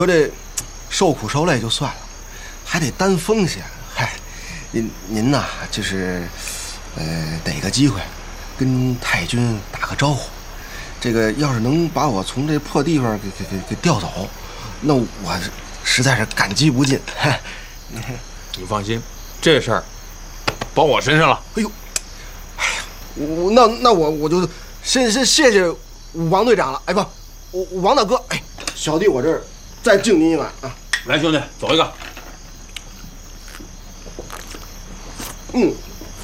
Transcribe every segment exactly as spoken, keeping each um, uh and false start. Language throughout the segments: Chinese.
说这受苦受累就算了，还得担风险。嗨，您您呐，就是呃逮个机会跟太君打个招呼。这个要是能把我从这破地方给给给给调走，那我实在是感激不尽。 你放心，这事儿包我身上了。 哎呦，哎呀，我那那我我就先先谢谢王队长了。哎不，我王大哥，哎，小弟我这儿再敬您一碗啊！ 来，兄弟，走一个。 嗯，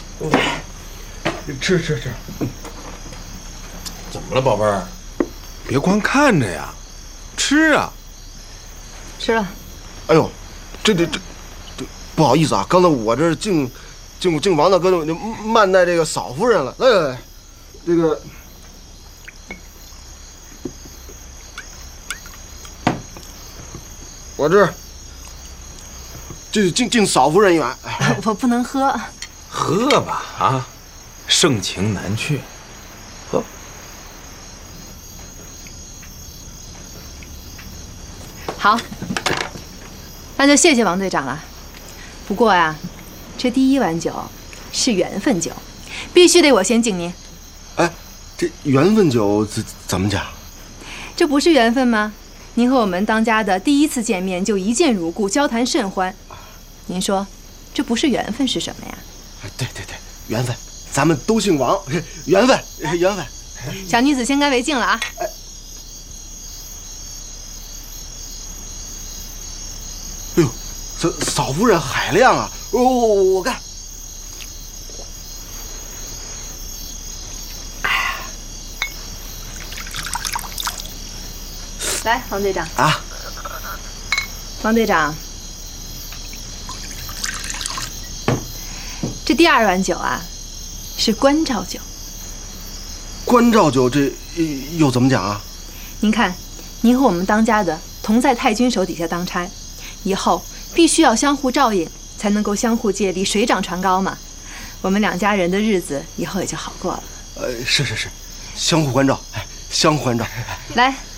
吃吃吃。 怎么了，宝贝儿？ 别光看着呀，吃啊！ 吃了。 哎呦，这这这这不好意思啊，刚才我这敬敬敬王大哥就慢待这个嫂夫人了。来来来，这个。我这这敬敬嫂夫人一碗。 我不能喝。 喝吧啊，盛情难却。喝。 好，那就谢谢王队长了。不过呀，这第一碗酒是缘分酒，必须得我先敬您。 哎，这缘分酒怎怎么讲？ 这不是缘分吗？您和我们当家的第一次见面就一见如故，交谈甚欢。您说，这不是缘分是什么呀？ 对对对，缘分，咱们都姓王，缘分，缘分。 小女子先干为敬了啊！ 哎，哎呦，这嫂夫人海量啊！我我我我干。 来，王队长啊， 王队长，这第二碗酒啊，是关照酒。 关照酒这又怎么讲啊？ 您看，您和我们当家的同在太君手底下当差，以后必须要相互照应，才能够相互借力，水涨船高嘛。我们两家人的日子以后也就好过了。 呃，是是是，相互关照，哎，相互关照。 来。